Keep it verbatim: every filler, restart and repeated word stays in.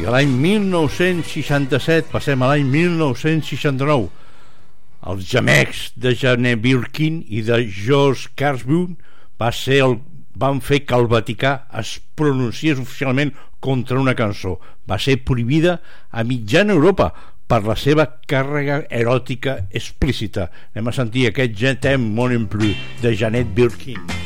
I a l'any mil nou-cents seixanta-set passem a l'any mil nou-cents seixanta-nou. Els gemecs de Janet Birkin i de George Carsburn va ser el, van fer que el Vaticà es pronunciés oficialment contra una cançó. Va ser prohibida a mitjana Europa per la seva càrrega eròtica explícita. Anem a sentir aquest Je t'aime mon plus de Janet Birkin.